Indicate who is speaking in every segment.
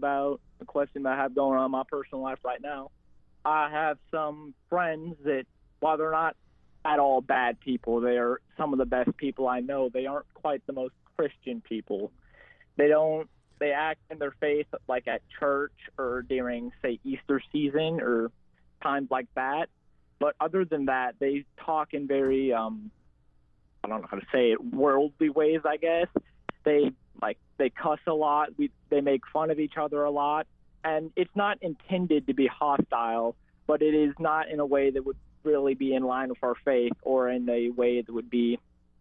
Speaker 1: about a question that I have going on in my personal life right now. I have some friends that, while they're not at all bad people, they are some of the best people I know. They aren't quite the most Christian people. They act in their faith like at church or during, say, Easter season or times like that. But other than that, they talk in very, I don't know how to say it, worldly ways, I guess. They cuss a lot. They make fun of each other a lot. And it's not intended to be hostile, but it is not in a way that would really be in line with our faith or in a way that would be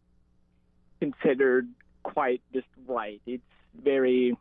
Speaker 1: considered quite just right. It's very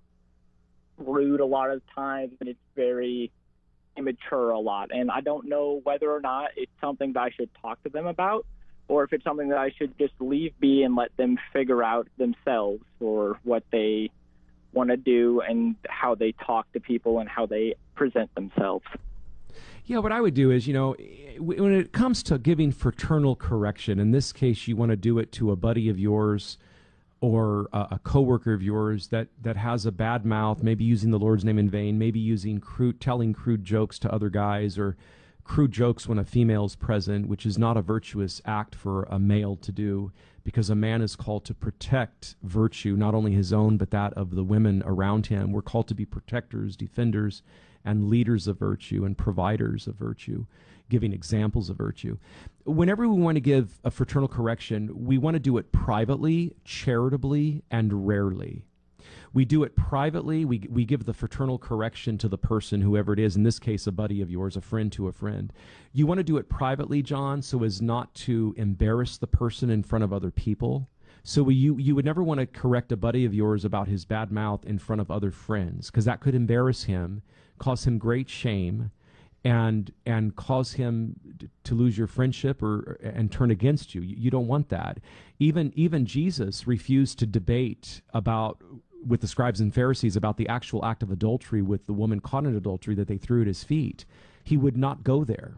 Speaker 1: rude a lot of times, and it's very immature a lot. And I don't know whether or not it's something that I should talk to them about, or if it's something that I should just leave be and let them figure out themselves or what they want to do and how they talk to people and how they present themselves.
Speaker 2: Yeah, what I would do is, when it comes to giving fraternal correction, in this case, you want to do it to a buddy of yours or a coworker of yours that has a bad mouth, maybe using the Lord's name in vain, maybe telling crude jokes to other guys, or crude jokes when a female is present, which is not a virtuous act for a male to do, because a man is called to protect virtue, not only his own, but that of the women around him. We're called to be protectors, defenders, and leaders of virtue and providers of virtue, giving examples of virtue. Whenever we want to give a fraternal correction, we want to do it privately, charitably, and rarely. We do it privately. We give the fraternal correction to the person, whoever it is, in this case, a buddy of yours, a friend to a friend. You want to do it privately, John, so as not to embarrass the person in front of other people. So you would never want to correct a buddy of yours about his bad mouth in front of other friends, because that could embarrass him, cause him great shame, and cause him to lose your friendship and turn against you. You don't want that. Even Jesus refused to debate with the scribes and Pharisees about the actual act of adultery with the woman caught in adultery that they threw at his feet. He would not go there.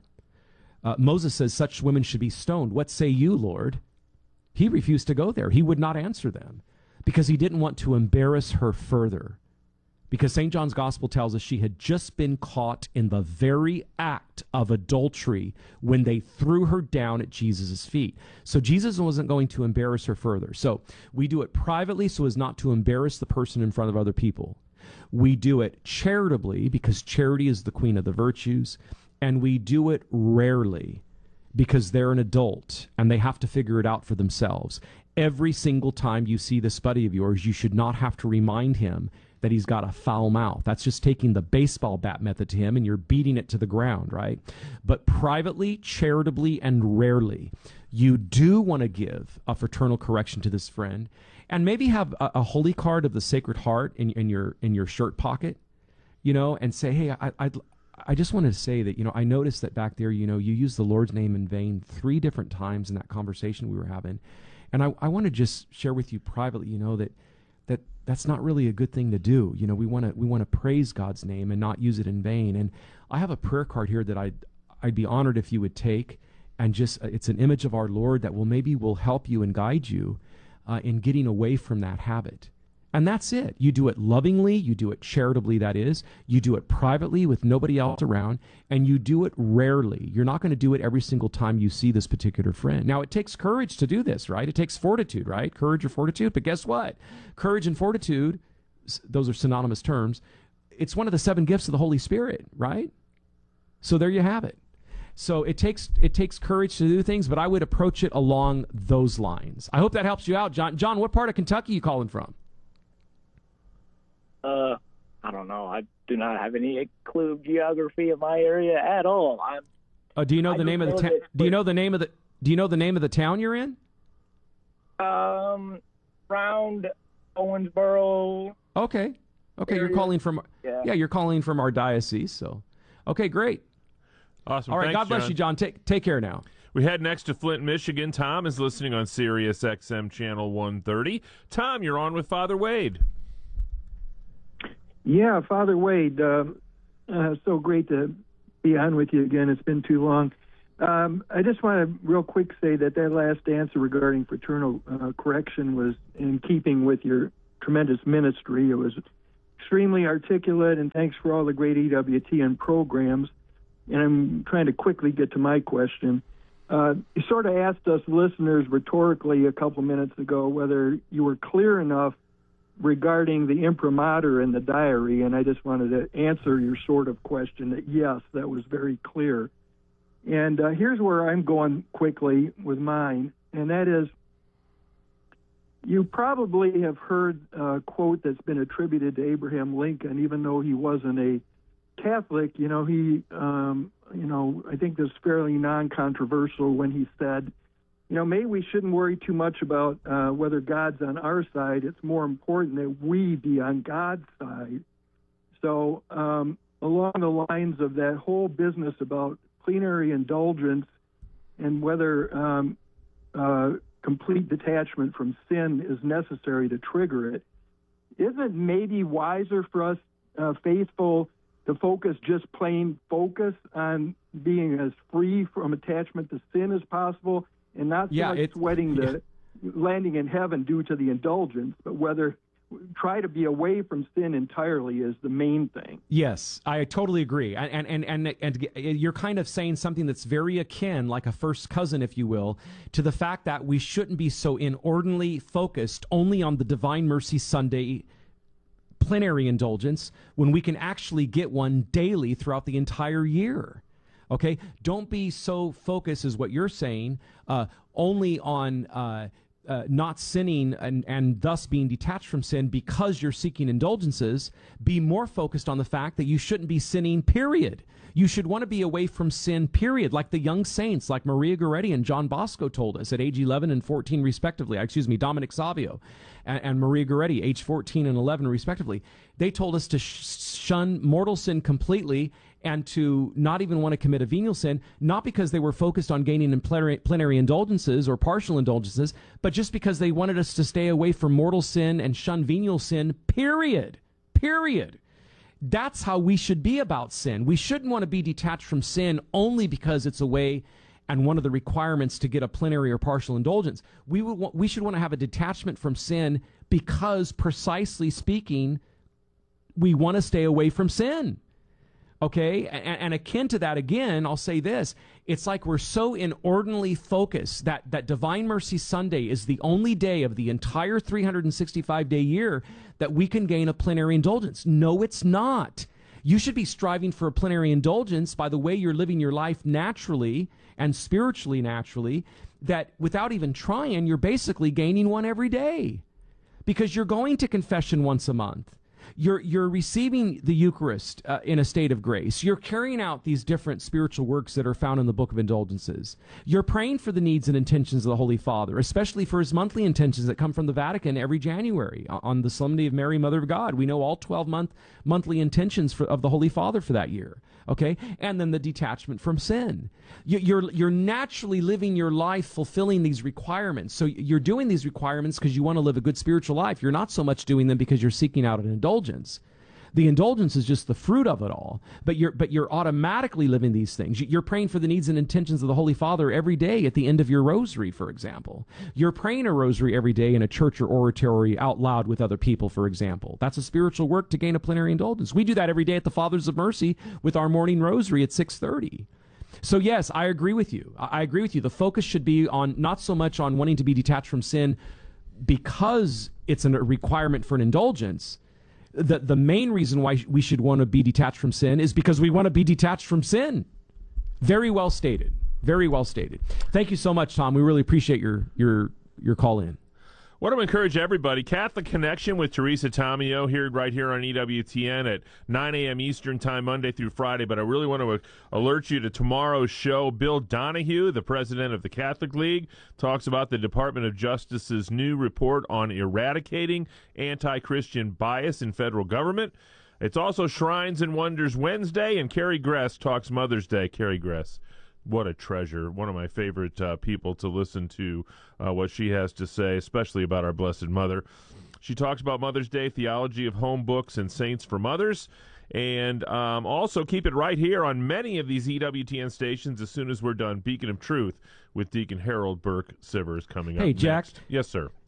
Speaker 2: Moses says such women should be stoned. What say you, Lord? He refused to go there. He would not answer them because he didn't want to embarrass her further. Because St. John's Gospel tells us she had just been caught in the very act of adultery when they threw her down at Jesus' feet. So Jesus wasn't going to embarrass her further. So we do it privately so as not to embarrass the person in front of other people. We do it charitably because charity is the queen of the virtues. And we do it rarely because they're an adult and they have to figure it out for themselves. Every single time you see this buddy of yours, you should not have to remind him that he's got a foul mouth. That's just taking the baseball bat method to him and you're beating it to the ground, right? But privately, charitably, and rarely, you do want to give a fraternal correction to this friend, and maybe have a holy card of the Sacred Heart in your shirt pocket, and say, hey, I just wanted to say that, I noticed that back there, you used the Lord's name in vain 3 different times in that conversation we were having. And I want to just share with you privately, that's not really a good thing to do. We want to praise God's name and not use it in vain. And I have a prayer card here that I'd be honored if you would take, and just it's an image of our Lord that will help you and guide you in getting away from that habit. And that's it. You do it lovingly, you do it charitably, that is. You do it privately with nobody else around, and you do it rarely. You're not going to do it every single time you see this particular friend. Now, it takes courage to do this, right? It takes fortitude, right? Courage or fortitude. But guess what? Courage and fortitude, those are synonymous terms. It's one of the 7 gifts of the Holy Spirit, right? So there you have it. So it takes courage to do things, but I would approach it along those lines. I hope that helps you out, John. John, what part of Kentucky are you calling from?
Speaker 1: I don't know. I do not have any clue of geography of my area at all.
Speaker 2: Do you know the name of the town? Do you know the name of the town you're in?
Speaker 1: Around Owensboro.
Speaker 2: Okay.
Speaker 1: Area.
Speaker 2: You're calling from you're calling from our diocese. So, okay, great.
Speaker 3: Awesome.
Speaker 2: All right.
Speaker 3: Thanks,
Speaker 2: God bless
Speaker 3: John.
Speaker 2: you, John. Take care now.
Speaker 3: We head next to Flint, Michigan. Tom is listening on Sirius XM Channel 130. Tom, you're on with Father Wade.
Speaker 4: Yeah, Father Wade, so great to be on with you again. It's been too long. I just want to real quick say that last answer regarding fraternal correction was in keeping with your tremendous ministry. It was extremely articulate, and thanks for all the great EWTN programs. And I'm trying to quickly get to my question. You sort of asked us listeners rhetorically a couple minutes ago whether you were clear enough regarding the imprimatur in the diary, and I just wanted to answer your sort of question that yes, that was very clear. And here's where I'm going quickly with mine, and that is, you probably have heard a quote that's been attributed to Abraham Lincoln, even though he wasn't a Catholic. I think this is fairly non-controversial when he said, maybe we shouldn't worry too much about whether God's on our side. It's more important that we be on God's side. So along the lines of that whole business about plenary indulgence and whether complete detachment from sin is necessary to trigger it, isn't it maybe wiser for us faithful to focus on being as free from attachment to sin as possible, and not so much sweating the landing in heaven due to the indulgence, but whether try to be away from sin entirely is the main thing.
Speaker 2: Yes, I totally agree. And you're kind of saying something that's very akin, like a first cousin, if you will, to the fact that we shouldn't be so inordinately focused only on the Divine Mercy Sunday plenary indulgence when we can actually get one daily throughout the entire year. Okay? Don't be so focused, is what you're saying, only on not sinning and thus being detached from sin because you're seeking indulgences. Be more focused on the fact that you shouldn't be sinning, period. You should want to be away from sin, period, like the young saints, like Maria Goretti and John Bosco told us at age 11 and 14, respectively. Dominic Savio and Maria Goretti, age 14 and 11, respectively. They told us to shun mortal sin completely and to not even want to commit a venial sin, not because they were focused on gaining in plenary indulgences or partial indulgences, but just because they wanted us to stay away from mortal sin and shun venial sin, period. Period. That's how we should be about sin. We shouldn't want to be detached from sin only because it's a way and one of the requirements to get a plenary or partial indulgence. We should want to have a detachment from sin because, precisely speaking, we want to stay away from sin. Okay? And akin to that, again, I'll say this. It's like we're so inordinately focused that Divine Mercy Sunday is the only day of the entire 365-day year that we can gain a plenary indulgence. No, it's not. You should be striving for a plenary indulgence by the way you're living your life naturally and spiritually naturally, that without even trying, you're basically gaining one every day because you're going to confession once a month. You're receiving the Eucharist in a state of grace. You're carrying out these different spiritual works that are found in the Book of Indulgences. You're praying for the needs and intentions of the Holy Father, especially for his monthly intentions that come from the Vatican every January on the Solemnity of Mary, Mother of God. We know all 12 monthly intentions of the Holy Father for that year. Okay? And then the detachment from sin. You're naturally living your life fulfilling these requirements. So you're doing these requirements because you want to live a good spiritual life. You're not so much doing them because you're seeking out an indulgence. The indulgence is just the fruit of it all. But you're automatically living these things. You're praying for the needs and intentions of the Holy Father every day at the end of your rosary, for example. You're praying a rosary every day in a church or oratory out loud with other people, for example. That's a spiritual work to gain a plenary indulgence. We do that every day at the Fathers of Mercy with our morning rosary at 6:30. So yes, I agree with you. I agree with you. The focus should be on not so much on wanting to be detached from sin because it's a requirement for an indulgence. The main reason why we should want to be detached from sin is because we want to be detached from sin. Very well stated. Very well stated. Thank you so much, Tom. We really appreciate your call in.
Speaker 3: I want to encourage everybody, Catholic Connection with Teresa Tomeo right here on EWTN at 9 a.m. Eastern Time, Monday through Friday. But I really want to alert you to tomorrow's show. Bill Donahue, the president of the Catholic League, talks about the Department of Justice's new report on eradicating anti-Christian bias in federal government. It's also Shrines and Wonders Wednesday, and Carrie Gress talks Mother's Day. Carrie Gress, what a treasure. One of my favorite people to listen to what she has to say, especially about our Blessed Mother. She talks about Mother's Day, theology of home books, and saints for mothers. And also keep it right here on many of these EWTN stations as soon as we're done. Beacon of Truth with Deacon Harold Burke Sivers coming up
Speaker 2: Hey, Jack.
Speaker 3: next. Yes, sir.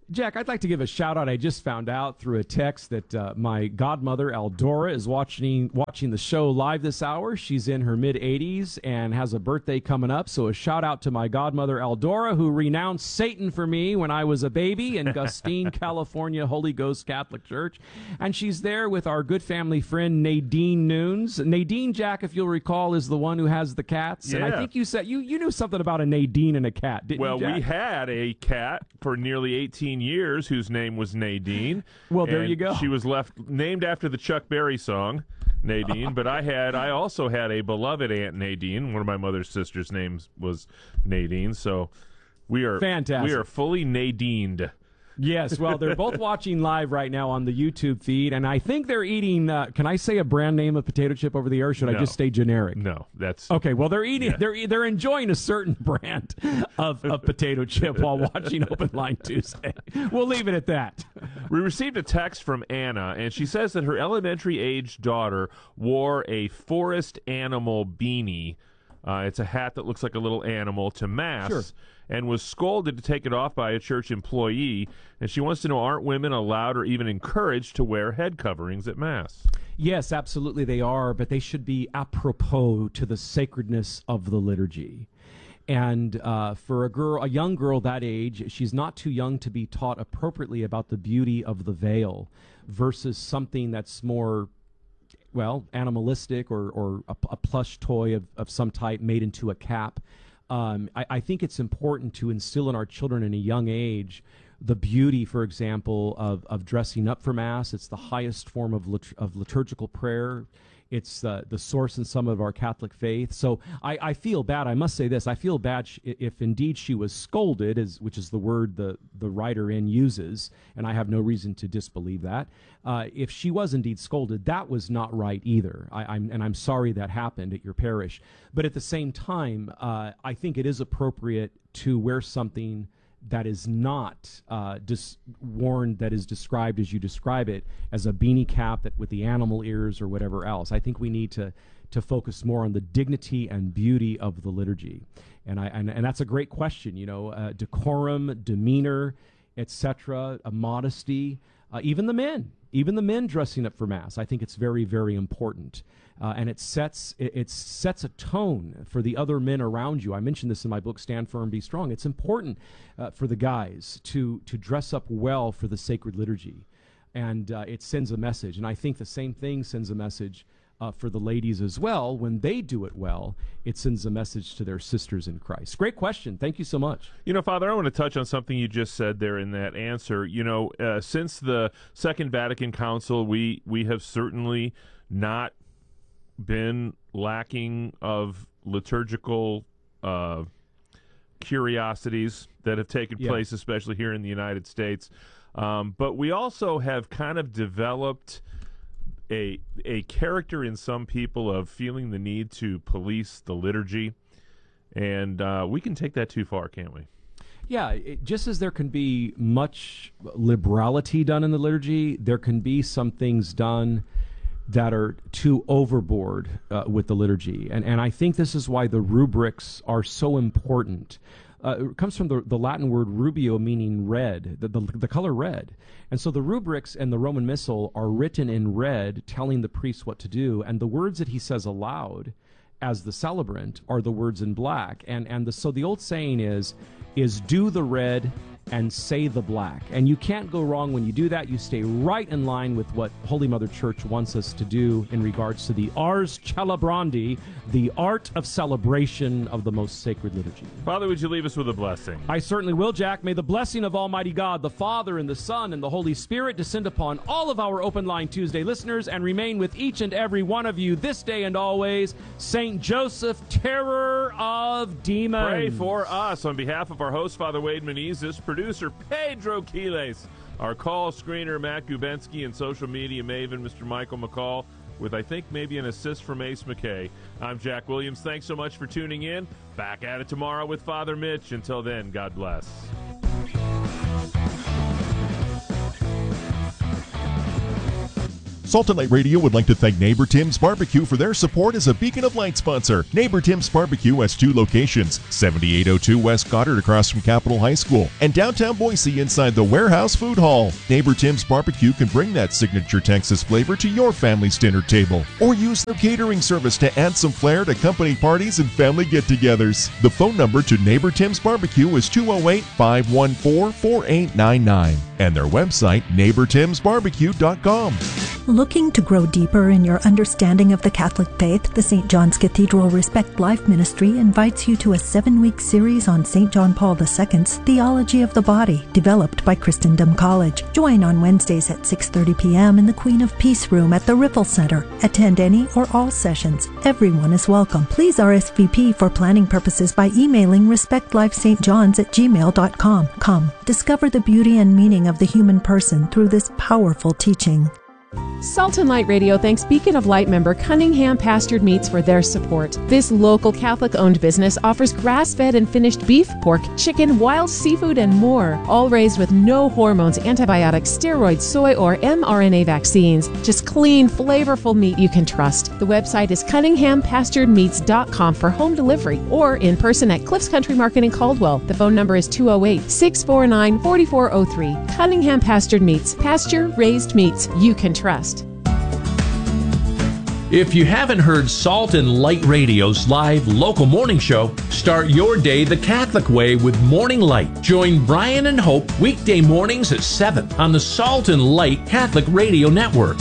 Speaker 2: Jack, I'd like to give a shout out. I just found out through a text that my godmother, Eldora, is watching the show live this hour. She's in her mid-80s and has a birthday coming up. So a shout out to my godmother, Eldora, who renounced Satan for me when I was a baby in Gustine, California, Holy Ghost Catholic Church. And she's there with our good family friend, Nadine Nunes. Nadine, Jack, if you'll recall, is the one who has the cats.
Speaker 3: Yeah.
Speaker 2: And I think you said you knew something about a Nadine and a cat, didn't you, Jack?
Speaker 3: We had a cat for nearly 18 years whose name was Nadine.
Speaker 2: Well, there you go.
Speaker 3: She was named after the Chuck Berry song, Nadine. But I also had a beloved Aunt Nadine. One of my mother's sisters' names was Nadine. So we are
Speaker 2: fantastic.
Speaker 3: We are fully Nadined.
Speaker 2: Yes, well, they're both watching live right now on the YouTube feed, and I think they're eating, can I say a brand name of potato chip over the air, or should I just stay generic?
Speaker 3: No, that's...
Speaker 2: Okay, well, they're eating, they're enjoying a certain brand of potato chip while watching Open Line Tuesday. We'll leave it at that.
Speaker 3: We received a text from Anna, and she says that her elementary-age daughter wore a forest animal beanie. It's a hat that looks like a little animal to Mass.
Speaker 2: Sure.
Speaker 3: And was scolded to take it off by a church employee. And she wants to know, aren't women allowed or even encouraged to wear head coverings at Mass?
Speaker 2: Yes, absolutely they are, but they should be apropos to the sacredness of the liturgy. And for a young girl that age, she's not too young to be taught appropriately about the beauty of the veil versus something that's more, well, animalistic or a plush toy of some type made into a cap. I think it's important to instill in our children in a young age the beauty, for example, of dressing up for Mass. It's the highest form of liturgical prayer. It's the source in some of our Catholic faith. So I feel bad. I must say this. I feel bad if indeed she was scolded, which is the word the writer uses, and I have no reason to disbelieve that. If she was indeed scolded, that was not right either. I'm sorry that happened at your parish. But at the same time, I think it is appropriate to wear something that is not worn, that is described as you describe it, as a beanie cap with the animal ears or whatever else. I think we need to focus more on the dignity and beauty of the liturgy. And that's a great question, decorum, demeanor, etc., modesty, even the men dressing up for Mass. I think it's very, very important. And it sets a tone for the other men around you. I mentioned this in my book, Stand Firm, Be Strong. It's important for the guys to dress up well for the sacred liturgy, and it sends a message. And I think the same thing sends a message for the ladies as well. When they do it well, it sends a message to their sisters in Christ. Great question. Thank you so much.
Speaker 3: Father, I want to touch on something you just said there in that answer. Since the Second Vatican Council, we have certainly not been lacking of liturgical curiosities that have taken place, especially here in the United States. But we also have kind of developed a character in some people of feeling the need to police the liturgy. And we can take that too far, can't we?
Speaker 2: Yeah, just as there can be much liberality done in the liturgy, there can be some things done that are too overboard with the liturgy. And I think this is why the rubrics are so important. It comes from the Latin word rubio, meaning red, the color red. And so the rubrics and the Roman Missal are written in red, telling the priest what to do. And the words that he says aloud as the celebrant are the words in black. So the old saying is do the red and say the black. And you can't go wrong when you do that. You stay right in line with what Holy Mother Church wants us to do in regards to the ars celebrandi, the art of celebration of the most sacred liturgy.
Speaker 3: Father, would you leave us with a blessing?
Speaker 2: I certainly will, Jack. May the blessing of Almighty God, the Father and the Son and the Holy Spirit descend upon all of our Open Line Tuesday listeners and remain with each and every one of you this day and always. Saint Joseph, terror of demons.
Speaker 3: Pray for us. On behalf of our host, Father Wade Menezes, producer Pedro Quiles, our call screener Matt Gubensky, and social media maven Mr. Michael McCall, with I think maybe an assist from Ace McKay. I'm Jack Williams. Thanks so much for tuning in. Back at it tomorrow with Father Mitch. Until then, God bless.
Speaker 5: Salt and Light Radio would like to thank Neighbor Tim's Barbecue for their support as a Beacon of Light sponsor. Neighbor Tim's Barbecue has 2 locations, 7802 West Goddard across from Capitol High School, and downtown Boise inside the Warehouse Food Hall. Neighbor Tim's Barbecue can bring that signature Texas flavor to your family's dinner table, or use their catering service to add some flair to company parties and family get-togethers. The phone number to Neighbor Tim's Barbecue is 208-514-4899, and their website, neighbortimsbarbecue.com.
Speaker 6: Looking to grow deeper in your understanding of the Catholic faith, the St. John's Cathedral Respect Life Ministry invites you to a 7-week series on St. John Paul II's Theology of the Body, developed by Christendom College. Join on Wednesdays at 6:30 p.m. in the Queen of Peace Room at the Riffle Center. Attend any or all sessions. Everyone is welcome. Please RSVP for planning purposes by emailing respectlifestjohns@gmail.com. Come, discover the beauty and meaning of the human person through this powerful teaching.
Speaker 7: Salt and Light Radio thanks Beacon of Light member Cunningham Pastured Meats for their support. This local Catholic-owned business offers grass-fed and finished beef, pork, chicken, wild seafood, and more, all raised with no hormones, antibiotics, steroids, soy, or mRNA vaccines. Just clean, flavorful meat you can trust. The website is CunninghamPasturedMeats.com for home delivery, or in person at Cliffs Country Market in Caldwell. The phone number is 208-649-4403. Cunningham Pastured Meats. Pasture-raised meats you can trust.
Speaker 8: If you haven't heard Salt and Light Radio's live local morning show, start your day the Catholic way with Morning Light. Join Brian and Hope weekday mornings at 7 on the Salt and Light Catholic Radio Network.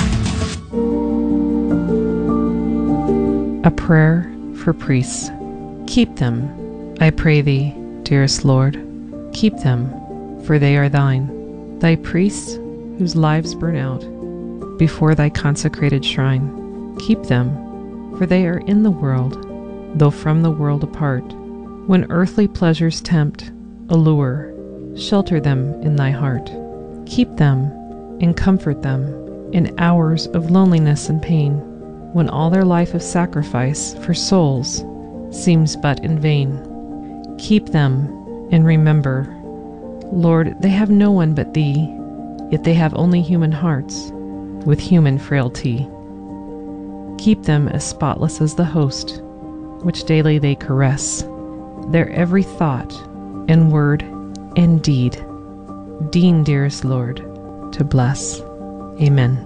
Speaker 9: A prayer for priests. Keep them, I pray thee, dearest Lord. Keep them, for they are thine. Thy priests, whose lives burn out before thy consecrated shrine. Keep them, for they are in the world, though from the world apart. When earthly pleasures tempt, allure, shelter them in thy heart. Keep them and comfort them in hours of loneliness and pain, when all their life of sacrifice for souls seems but in vain. Keep them and remember, Lord, they have no one but thee, yet they have only human hearts with human frailty. Keep them as spotless as the host, which daily they caress, their every thought and word and deed. Deign, dearest Lord, to bless. Amen.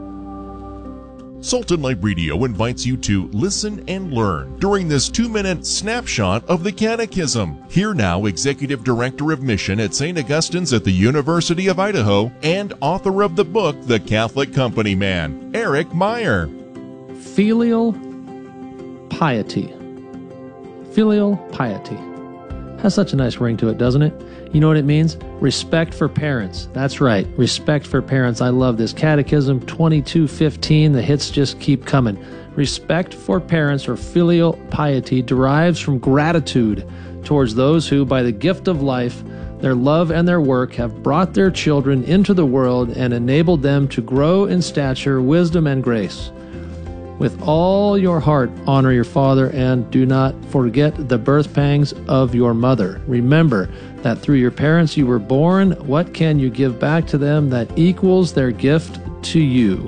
Speaker 5: Salt and Light Radio invites you to listen and learn during this 2-minute snapshot of the Catechism. Here now, Executive Director of Mission at St. Augustine's at the University of Idaho and author of the book, The Catholic Company Man, Eric Meyer.
Speaker 10: Filial piety. Filial piety. Has such a nice ring to it, doesn't it? You know what it means? Respect for parents. That's right, respect for parents. I love this. Catechism 2215, the hits just keep coming. Respect for parents, or filial piety, derives from gratitude towards those who, by the gift of life, their love and their work, have brought their children into the world and enabled them to grow in stature, wisdom, and grace. With all your heart, honor your father, and do not forget the birth pangs of your mother. Remember that through your parents you were born. What can you give back to them that equals their gift to you?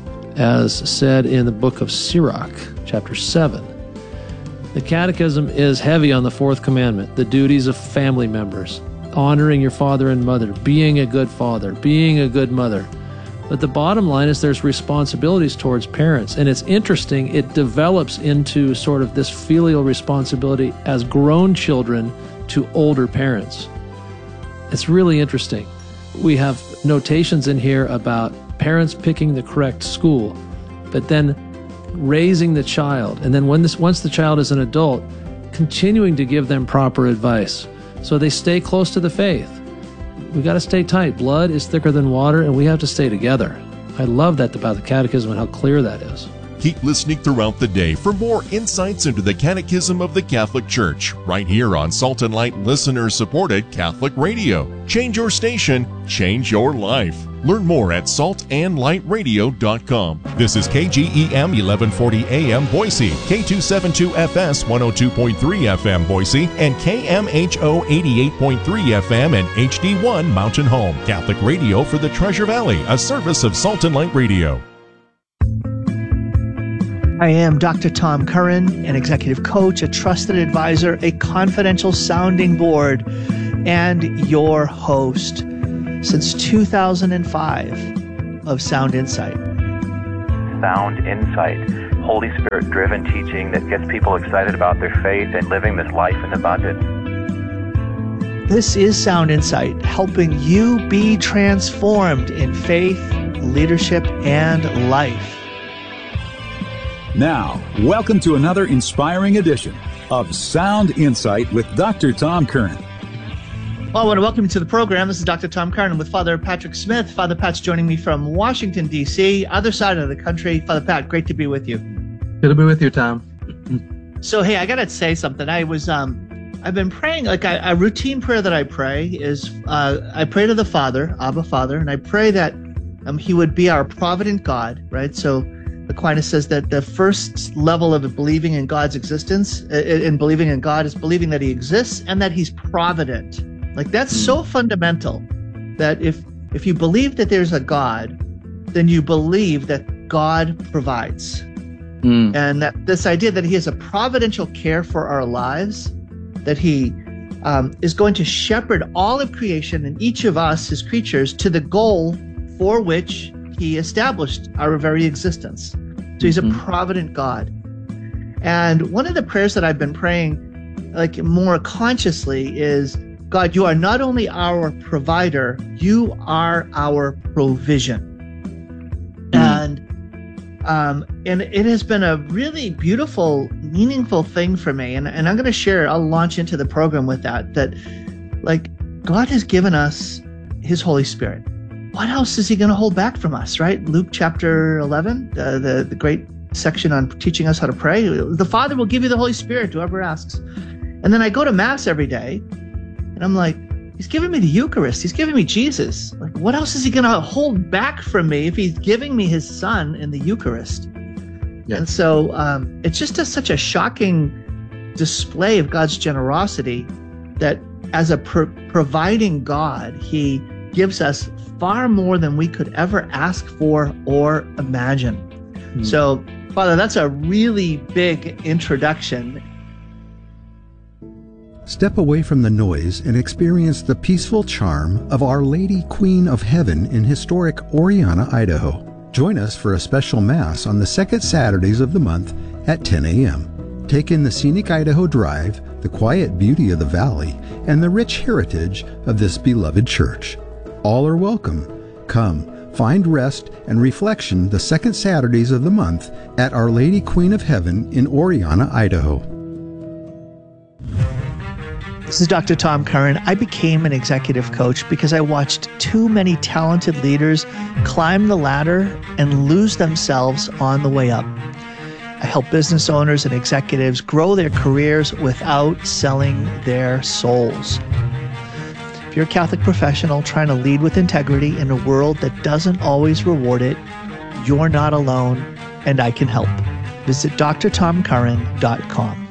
Speaker 10: As said in the book of Sirach, chapter 7. The Catechism is heavy on the 4th commandment, the duties of family members, honoring your father and mother, being a good father, being a good mother. But the bottom line is there's responsibilities towards parents. And it's interesting, it develops into sort of this filial responsibility as grown children to older parents. It's really interesting. We have notations in here about parents picking the correct school, but then raising the child. And then once the child is an adult, continuing to give them proper advice so they stay close to the faith. We got to stay tight. Blood is thicker than water, and we have to stay together. I love that about the Catechism and how clear that is.
Speaker 5: Keep listening throughout the day for more insights into the Catechism of the Catholic Church, right here on Salt and Light listener-supported Catholic Radio. Change your station, change your life. Learn more at saltandlightradio.com. This is KGEM 1140 AM Boise, K272FS 102.3 FM Boise, and KMHO 88.3 FM and HD1 Mountain Home. Catholic Radio for the Treasure Valley, a service of Salt and Light Radio.
Speaker 11: I am Dr. Tom Curran, an executive coach, a trusted advisor, a confidential sounding board, and your host since 2005 of Sound Insight.
Speaker 12: Sound Insight, Holy Spirit-driven teaching that gets people excited about their faith and living this life in abundance.
Speaker 11: This is Sound Insight, helping you be transformed in faith, leadership, and life.
Speaker 13: Now, welcome to another inspiring edition of Sound Insight with Dr. Tom Curran.
Speaker 11: Well, I want to welcome you to the program. This is Dr. Tom Curran with Father Patrick Smith. Father Pat's joining me from Washington, D.C., other side of the country. Father Pat, great to be with you.
Speaker 10: Good to be with you, Tom.
Speaker 11: So, hey, I got to say something. I've been praying, like a routine prayer that I pray is, I pray to the Father, Abba Father, and I pray that he would be our provident God, right? So Aquinas says that the first level of believing in God's existence, in believing in God, is believing that he exists and that he's provident. Like, that's so fundamental that if you believe that there's a God, then you believe that God provides. And that this idea that he has a providential care for our lives, that he is going to shepherd all of creation and each of us, his creatures, to the goal for which he established our very existence. So he's a provident God. And one of the prayers that I've been praying, like more consciously, is, God, you are not only our provider, you are our provision. And it has been a really beautiful, meaningful thing for me. And I'm going to share, I'll launch into the program with that like, God has given us his Holy Spirit. What else is he going to hold back from us, right? Luke chapter 11, the great section on teaching us how to pray. The Father will give you the Holy Spirit, whoever asks. And then I go to Mass every day, and I'm like, he's giving me the Eucharist. He's giving me Jesus. Like, what else is he going to hold back from me if he's giving me his Son in the Eucharist? Yeah. And so it's just such a shocking display of God's generosity that as a providing God, he gives us far more than we could ever ask for or imagine. So, Father, that's a really big introduction.
Speaker 14: Step away from the noise and experience the peaceful charm of Our Lady Queen of Heaven in historic Oriana, Idaho. Join us for a special Mass on the second Saturdays of the month at 10 a.m. Take in the scenic Idaho Drive, the quiet beauty of the valley, and the rich heritage of this beloved church. All are welcome. Come, find rest and reflection the second Saturdays of the month at Our Lady Queen of Heaven in Oriana, Idaho.
Speaker 11: This is Dr. Tom Curran. I became an executive coach because I watched too many talented leaders climb the ladder and lose themselves on the way up. I help business owners and executives grow their careers without selling their souls. If you're a Catholic professional trying to lead with integrity in a world that doesn't always reward it, you're not alone, and I can help. Visit drtomcurran.com.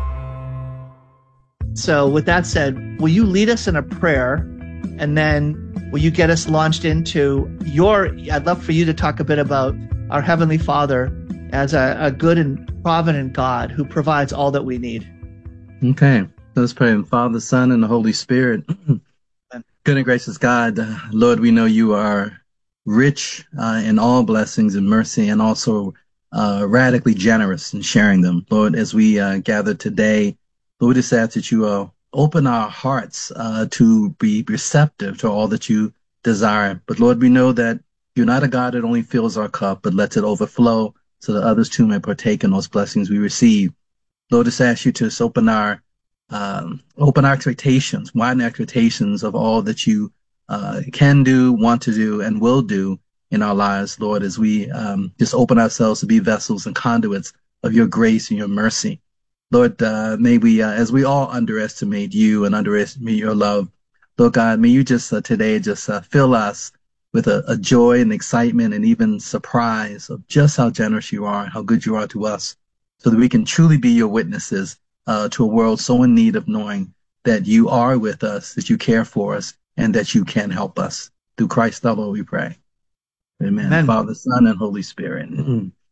Speaker 11: So with that said, will you lead us in a prayer, and then will you get us launched into I'd love for you to talk a bit about our Heavenly Father as a good and provident God who provides all that we need.
Speaker 10: Okay, let's pray. Father, Son, and the Holy Spirit. Good and gracious God, Lord, we know you are rich in all blessings and mercy, and also radically generous in sharing them. Lord, as we gather today, Lord, we just ask that you open our hearts to be receptive to all that you desire. But Lord, we know that you're not a God that only fills our cup, but lets it overflow so that others too may partake in those blessings we receive. Lord, just ask you to open our expectations, widen expectations of all that you can do, want to do, and will do in our lives, Lord, as we just open ourselves to be vessels and conduits of your grace and your mercy. Lord, may we, as we all underestimate you and underestimate your love, Lord God, may you just today just fill us with a joy and excitement and even surprise of just how generous you are and how good you are to us, so that we can truly be your witnesses to a world so in need of knowing that you are with us, that you care for us, and that you can help us. Through Christ our Lord we pray. Amen. Amen. Father, Son, and Holy Spirit.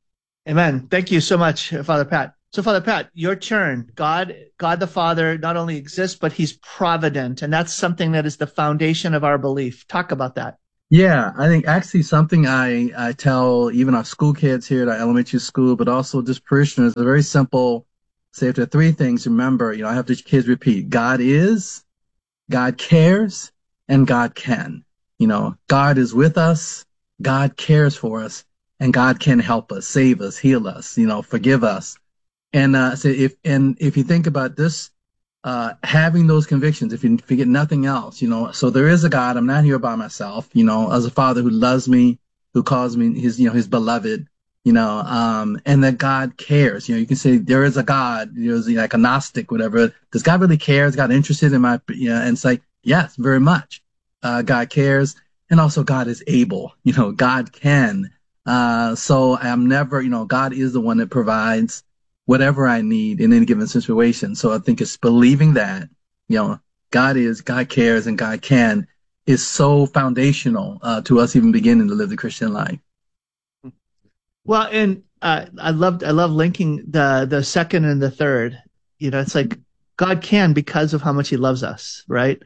Speaker 11: Amen. Thank you so much, Father Pat. So, Father Pat, your turn. God the Father not only exists, but he's provident. And that's something that is the foundation of our belief. Talk about that.
Speaker 15: Yeah, I think actually something I tell even our school kids here at our elementary school, but also just parishioners, a very simple, say if there are three things, remember, I have the kids repeat, God is, God cares, and God can. God is with us, God cares for us, and God can help us, save us, heal us, forgive us. And so if you think about this, having those convictions, if you forget nothing else, so there is a God. I'm not here by myself, as a Father who loves me, who calls me his beloved, and that God cares. You can say there is a God, like a Gnostic, whatever. Does God really care? Is God interested in my, and it's like, yes, very much. God cares. And also God is able, God can. So I'm never, God is the one that provides whatever I need in any given situation. So I think it's believing that, God is, God cares, and God can is so foundational to us even beginning to live the Christian life.
Speaker 11: Well, and I love linking the second and the third. It's like God can because of how much he loves us, right?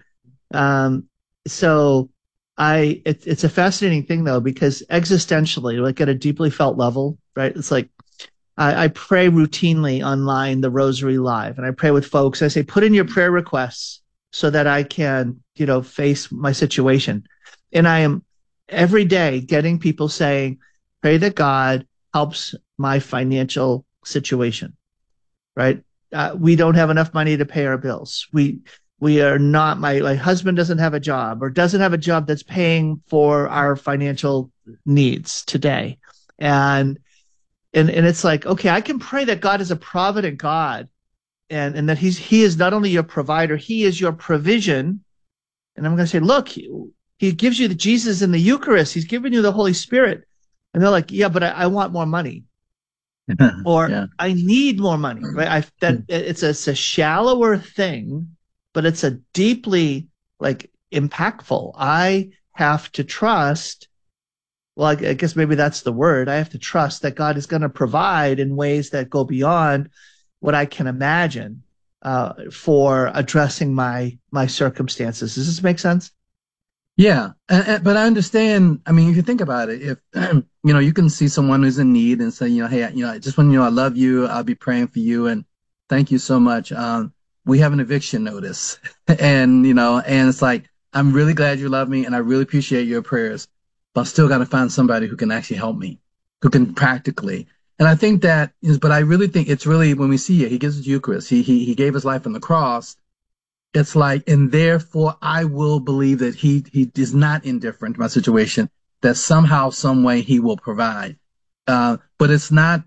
Speaker 11: So it's a fascinating thing though, because existentially, like at a deeply felt level, right? It's like, I pray routinely online, the Rosary Live, and I pray with folks. I say, put in your prayer requests so that I can, face my situation. And I am every day getting people saying, pray that God helps my financial situation, right? We don't have enough money to pay our bills. We are not, my husband doesn't have a job or doesn't have a job that's paying for our financial needs today. And it's like, okay, I can pray that God is a provident God and that he is not only your provider, he is your provision. And I'm going to say, look, he gives you the Jesus in the Eucharist. He's given you the Holy Spirit. And they're like, yeah, but I want more money or yeah. I need more money, right? It's a shallower thing, but it's a deeply impactful. I have to trust. Well, I guess maybe that's the word. I have to trust that God is going to provide in ways that go beyond what I can imagine for addressing my circumstances. Does this make sense?
Speaker 15: Yeah, but I understand. I mean, if you think about it, if you can see someone who's in need and say, hey, I just want I love you. I'll be praying for you, and thank you so much. We have an eviction notice, and and it's like, I'm really glad you love me, and I really appreciate your prayers. But I've still got to find somebody who can actually help me, who can practically. And I think that is, but I really think it's really when we see it, he gives us Eucharist. He gave his life on the cross. It's like, and therefore I will believe that he is not indifferent to my situation, that somehow, some way he will provide. But it's not,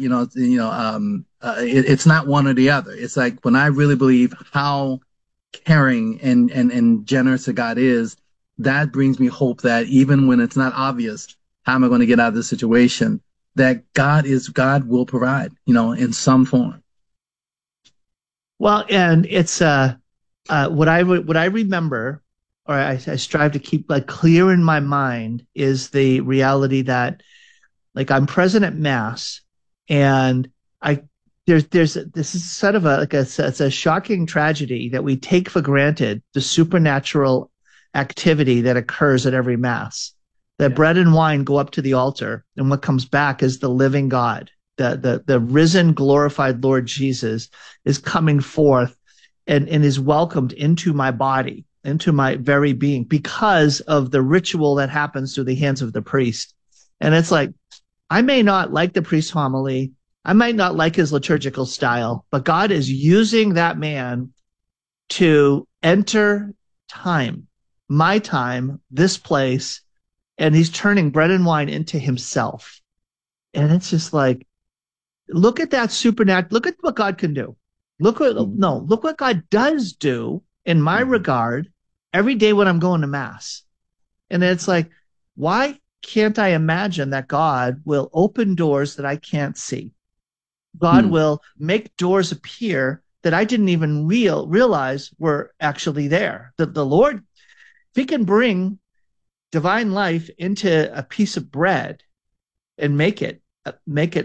Speaker 15: it's not one or the other. It's like when I really believe how caring and generous a God is, that brings me hope that even when it's not obvious, how am I going to get out of this situation? That God will provide, in some form.
Speaker 11: Well, and it's what I remember, or I strive to keep clear in my mind, is the reality that I'm present at Mass, and this is sort of it's a shocking tragedy that we take for granted, the supernatural activity that occurs at every Mass. That bread and wine go up to the altar, and what comes back is the living God. The risen, glorified Lord Jesus is coming forth and is welcomed into my body, into my very being, because of the ritual that happens through the hands of the priest. And it's like, I may not like the priest's homily, I might not like his liturgical style, but God is using that man to enter time, my time, this place, and he's turning bread and wine into himself. And it's just like, look at that supernatural, look at what God can do. Look what God does do in my regard every day when I'm going to Mass. And it's like, why can't I imagine that God will open doors that I can't see? God will make doors appear that I didn't even realize were actually there. The Lord, if he can bring divine life into a piece of bread and make it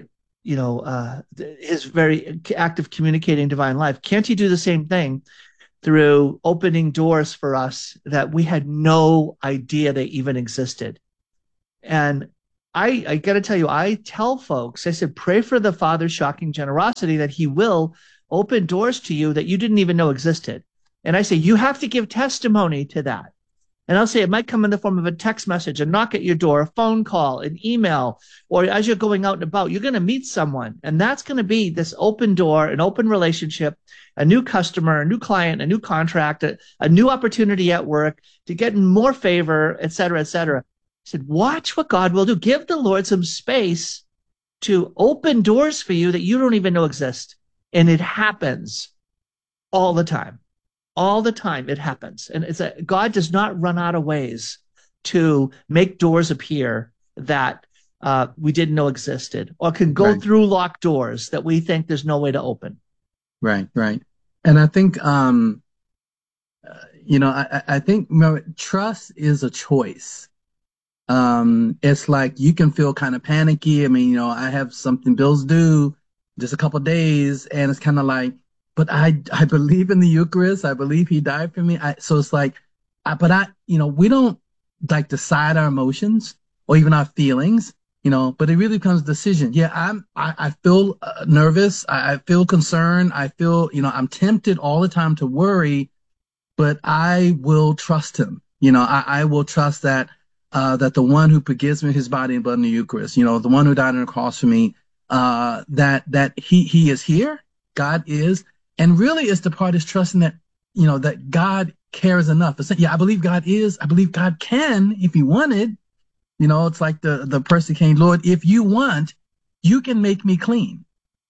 Speaker 11: his very act of communicating divine life, can't he do the same thing through opening doors for us that we had no idea they even existed? And I got to tell you, I tell folks, I said, pray for the Father's shocking generosity that he will open doors to you that you didn't even know existed. And I say, you have to give testimony to that. And I'll say it might come in the form of a text message, a knock at your door, a phone call, an email, or as you're going out and about, you're going to meet someone. And that's going to be this open door, an open relationship, a new customer, a new client, a new contract, a new opportunity at work to get more favor, et cetera, et cetera. I said, watch what God will do. Give the Lord some space to open doors for you that you don't even know exist. And it happens all the time. All the time it happens. And God does not run out of ways to make doors appear that we didn't know existed, or can go through locked doors that we think there's no way to open.
Speaker 15: Right. And I think, I think trust is a choice. It's like you can feel kind of panicky. I mean, I have something, bills due just a couple of days, and it's kind of like, but I believe in the Eucharist. I believe he died for me. So it's like, we don't like decide our emotions or even our feelings, but it really becomes a decision. Yeah, I feel nervous. I feel concerned. I feel, I'm tempted all the time to worry, but I will trust him. I will trust that the one who forgives me his body and blood in the Eucharist, the one who died on the cross for me, that he is here. God is. And really, it's the part is trusting that, that God cares enough. It's like, I believe God is. I believe God can if he wanted. It's like the person came, Lord, if you want, you can make me clean.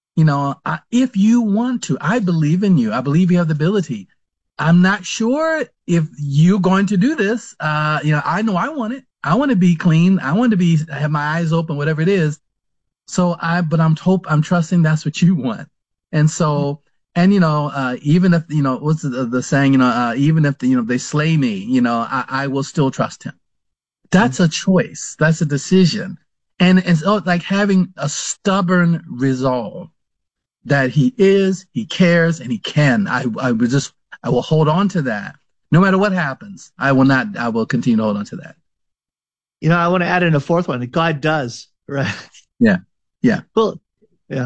Speaker 15: If you want to, I believe in you. I believe you have the ability. I'm not sure if you're going to do this. I know I want it. I want to be clean. I want to have my eyes open, whatever it is. So I'm trusting that's what you want. And so, and, even if, what's the saying, even if, they slay me, I will still trust him. That's a choice. That's a decision. And it's like having a stubborn resolve that he is, he cares, and he can. I will hold on to that. No matter what happens, I will continue to hold on to that.
Speaker 11: I want to add in a fourth one. God does, right?
Speaker 15: Yeah.
Speaker 11: Well, yeah.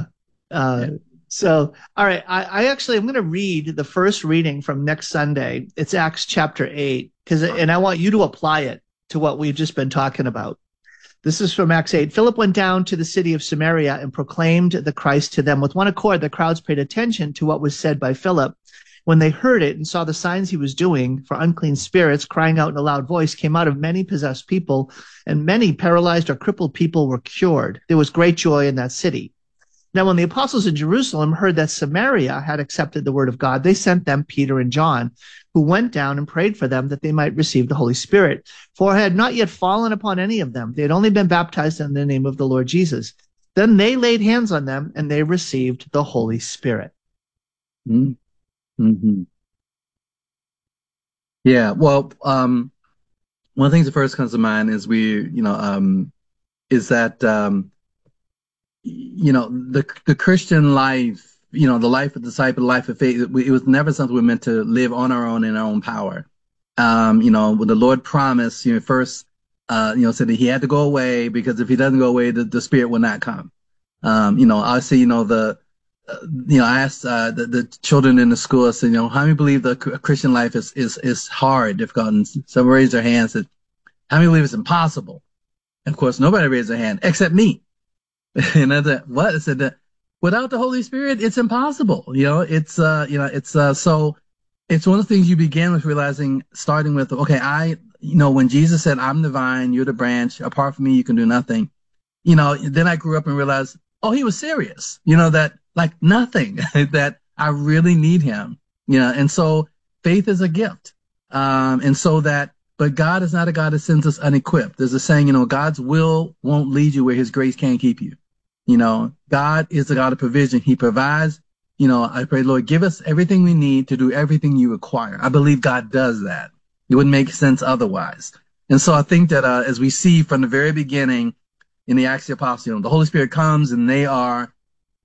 Speaker 11: So, all right, I'm going to read the first reading from next Sunday. It's Acts chapter 8, and I want you to apply it to what we've just been talking about. This is from Acts 8. Philip went down to the city of Samaria and proclaimed the Christ to them. With one accord, the crowds paid attention to what was said by Philip. When they heard it and saw the signs he was doing, for unclean spirits, crying out in a loud voice, came out of many possessed people, and many paralyzed or crippled people were cured. There was great joy in that city. Now, when the apostles in Jerusalem heard that Samaria had accepted the word of God, they sent them Peter and John, who went down and prayed for them that they might receive the Holy Spirit. For it had not yet fallen upon any of them. They had only been baptized in the name of the Lord Jesus. Then they laid hands on them, and they received the Holy Spirit.
Speaker 15: Mm-hmm. Yeah, well, one of the things that first comes to mind is is that the Christian life, the life of disciple, the life of faith, it was never something we meant to live on our own in our own power. When the Lord promised, first, said that he had to go away, because if he doesn't go away, the Spirit will not come. Obviously, I asked the children in the school, I said, how many believe the Christian life is hard, difficult? And some raised their hand and said, how many believe it's impossible? And of course, nobody raised their hand except me. And I said, what? I said that without the Holy Spirit, it's impossible. So it's one of the things you begin with realizing, starting with, okay, when Jesus said, I'm the vine, you're the branch, apart from me, you can do nothing. Then I grew up and realized, he was serious, that like nothing, that I really need him. And so faith is a gift. But God is not a God that sends us unequipped. There's a saying, God's will won't lead you where his grace can't keep you. God is the God of provision. He provides. I pray, Lord, give us everything we need to do everything you require. I believe God does that. It wouldn't make sense otherwise. And so I think that as we see from the very beginning in the Acts of the Apostles, the Holy Spirit comes and they are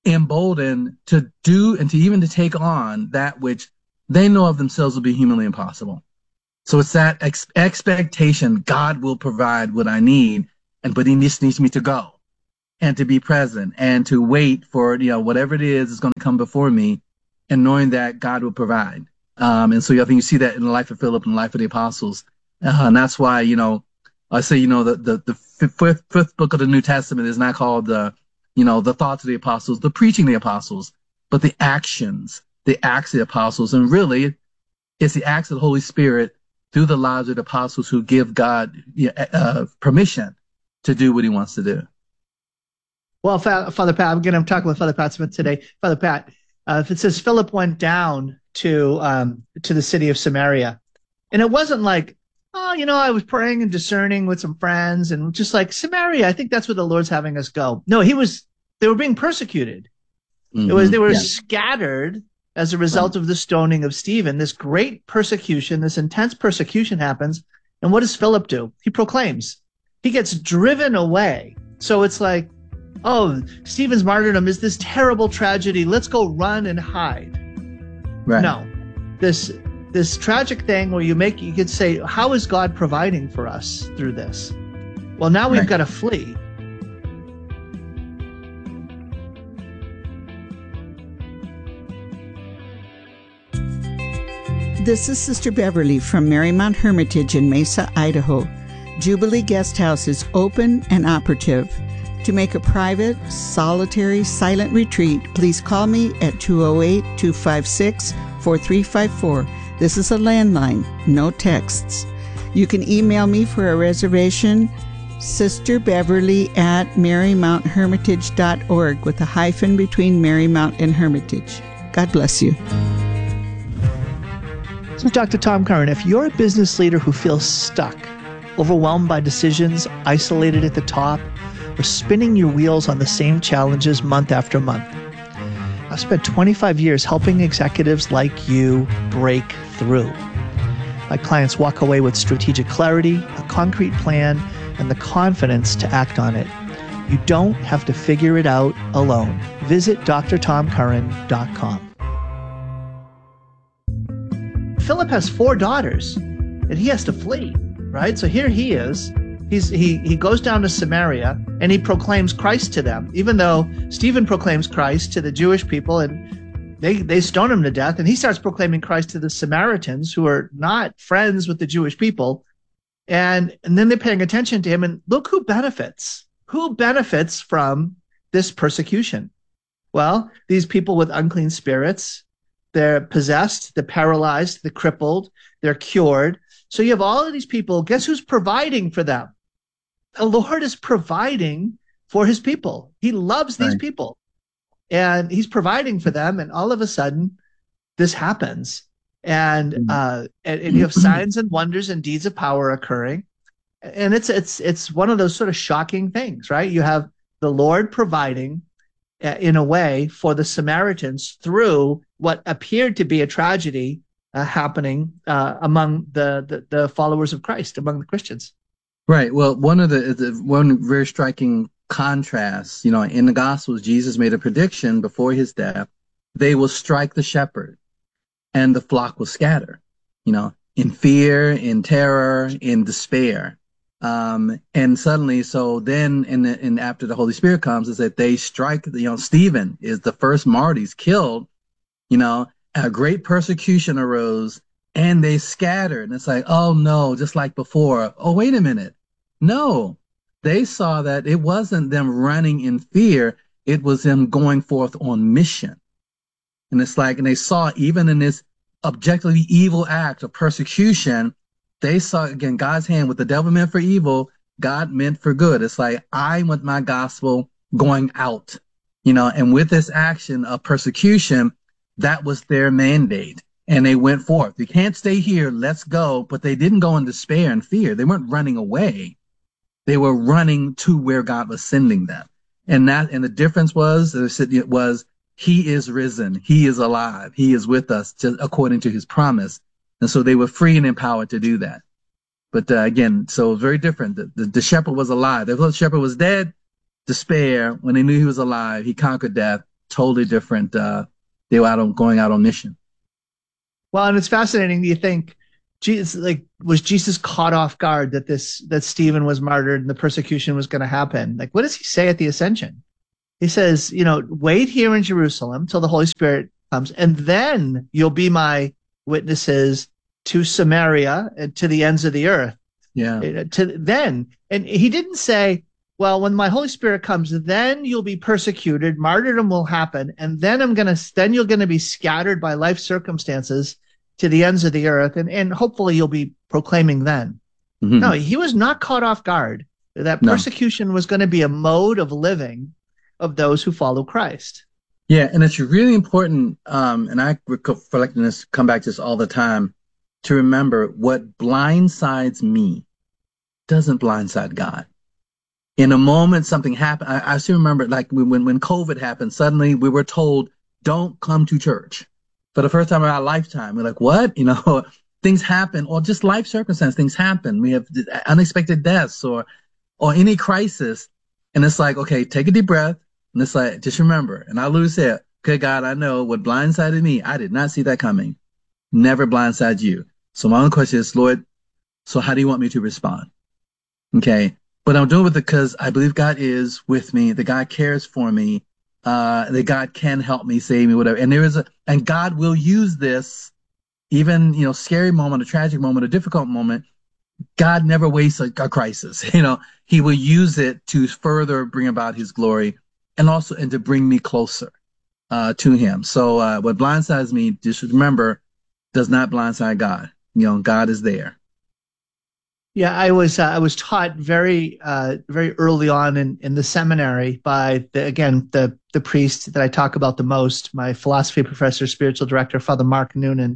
Speaker 15: emboldened to do and to even to take on that which they know of themselves will be humanly impossible. So it's that expectation, God will provide what I need, but he needs me to go and to be present and to wait for, whatever it is going to come before me, and knowing that God will provide. And so I think you see that in the life of Philip and the life of the apostles. And that's why, I say, the fifth book of the New Testament is not called the thoughts of the apostles, the preaching of the apostles, but the actions, the acts of the apostles. And really, it's the acts of the Holy Spirit through the lives of the apostles who give God permission to do what he wants to do.
Speaker 11: Well, Father Pat, I'm talking with Father Pat Smith today. Father Pat, if it says Philip went down to the city of Samaria, and it wasn't like, I was praying and discerning with some friends and just like Samaria, I think that's where the Lord's having us go. No, they were being persecuted.
Speaker 15: Mm-hmm.
Speaker 11: They were scattered as a result of the stoning of Stephen. This great persecution, this intense persecution happens. And what does Philip do? He proclaims. He gets driven away. So it's like, Stephen's martyrdom is this terrible tragedy. Let's go run and hide.
Speaker 15: Right.
Speaker 11: No, this tragic thing where you could say, how is God providing for us through this? Well, now we've got to flee.
Speaker 16: This is Sister Beverly from Marymount Hermitage in Mesa, Idaho. Jubilee Guest House is open and operative. To make a private, solitary, silent retreat, please call me at 208-256-4354. This is a landline, no texts. You can email me for a reservation, sisterbeverly@marymounthermitage.org with a hyphen between Marymount and Hermitage. God bless you.
Speaker 11: So Dr. Tom Curran, if you're a business leader who feels stuck, overwhelmed by decisions, isolated at the top, or spinning your wheels on the same challenges month after month, I've spent 25 years helping executives like you break through. My clients walk away with strategic clarity, a concrete plan, and the confidence to act on it. You don't have to figure it out alone. Visit drtomcurran.com. Philip has 4 daughters, and he has to flee, right? So here he is. He goes down to Samaria, and he proclaims Christ to them, even though Stephen proclaims Christ to the Jewish people, and they stone him to death, and he starts proclaiming Christ to the Samaritans, who are not friends with the Jewish people. And then they're paying attention to him, and look who benefits. Who benefits from this persecution? Well, these people with unclean spirits. They're possessed, they're paralyzed, they're crippled, they're cured. So you have all of these people. Guess who's providing for them? The Lord is providing for his people. He loves these people. And he's providing for them. And all of a sudden, this happens. And you have signs and wonders and deeds of power occurring. And it's one of those sort of shocking things, right? You have the Lord providing in a way for the Samaritans through what appeared to be a tragedy happening among the followers of Christ, among the Christians.
Speaker 15: Right. Well, one very striking contrast, in the Gospels, Jesus made a prediction before his death: they will strike the shepherd, and the flock will scatter. In fear, in terror, in despair. And suddenly, so then, and after the Holy Spirit comes, is that they strike. Stephen is the first martyr. He's killed. A great persecution arose, and they scattered. And it's like, oh no, just like before. Oh, wait a minute. No, they saw that it wasn't them running in fear. It was them going forth on mission. And it's like, and they saw even in this objectively evil act of persecution, they saw, again, God's hand. What the devil meant for evil, God meant for good. It's like, I want my gospel going out, and with this action of persecution, that was their mandate. And they went forth. You can't stay here. Let's go. But they didn't go in despair and fear. They weren't running away. They were running to where God was sending them. And the difference was, he is risen. He is alive. He is with us, just according to his promise. And so they were free and empowered to do that. But again, so very different. The shepherd was alive. The shepherd was dead, despair. When they knew he was alive, he conquered death totally different. They were going out on mission.
Speaker 11: Well, and it's fascinating. You think, was Jesus caught off guard that Stephen was martyred and the persecution was going to happen? Like, what does he say at the ascension? He says, wait here in Jerusalem till the Holy Spirit comes, and then you'll be my witnesses to Samaria and to the ends of the earth.
Speaker 15: Yeah.
Speaker 11: And he didn't say, well, when my Holy Spirit comes, then you'll be persecuted, martyrdom will happen, and then you're going to be scattered by life circumstances to the ends of the earth, and hopefully you'll be proclaiming then. Mm-hmm. No, he was not caught off guard. That persecution was going to be a mode of living of those who follow Christ.
Speaker 15: Yeah, and it's really important, and I reflect on this, come back to this all the time, to remember what blindsides me doesn't blindside God. In a moment, something happened. I still remember, like when COVID happened, suddenly we were told, don't come to church. For the first time in our lifetime, we're like, what? Things happen, or just life circumstances, things happen. We have unexpected deaths or any crisis. And it's like, okay, take a deep breath. And it's like, just remember, and I lose it. Okay, God, I know what blindsided me. I did not see that coming. Never blindside you. So my own question is, Lord, so how do you want me to respond? Okay. But I'm doing it because I believe God is with me, that God cares for me, that God can help me, save me, whatever. And God will use this, even, scary moment, a tragic moment, a difficult moment. God never wastes a crisis. He will use it to further bring about his glory and to bring me closer to him. So what blindsides me, just remember, does not blindside God. God is there.
Speaker 11: Yeah, I was taught very early on in the seminary by the priest that I talk about the most, my philosophy professor, spiritual director, Father Mark Noonan.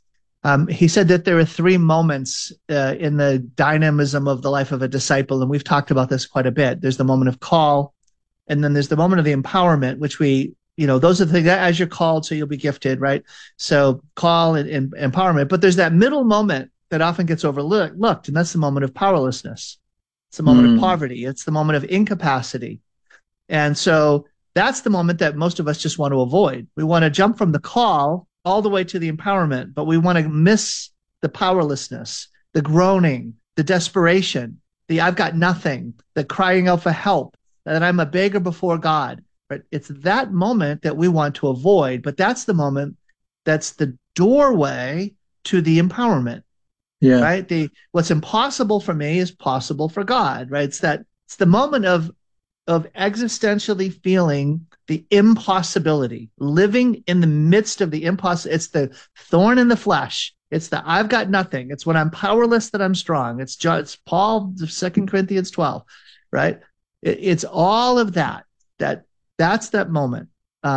Speaker 11: He said that there are three moments in the dynamism of the life of a disciple, and we've talked about this quite a bit. There's the moment of call, and then there's the moment of the empowerment, which those are the things that as you're called, so you'll be gifted, right? So call and empowerment, but there's that middle moment that often gets overlooked, and that's the moment of powerlessness. It's the moment of poverty. It's the moment of incapacity. And so that's the moment that most of us just want to avoid. We want to jump from the call all the way to the empowerment, but we want to miss the powerlessness, the groaning, the desperation, the I've got nothing, the crying out for help, that I'm a beggar before God. Right? It's that moment that we want to avoid, but that's the moment that's the doorway to the empowerment.
Speaker 15: Yeah.
Speaker 11: Right. What's impossible for me is possible for God. Right. It's the moment of existentially feeling the impossibility, living in the midst of the impossible. It's the thorn in the flesh. It's the I've got nothing. It's when I'm powerless that I'm strong. It's Paul, 2 Corinthians 12. Right. It's all of that. That's that moment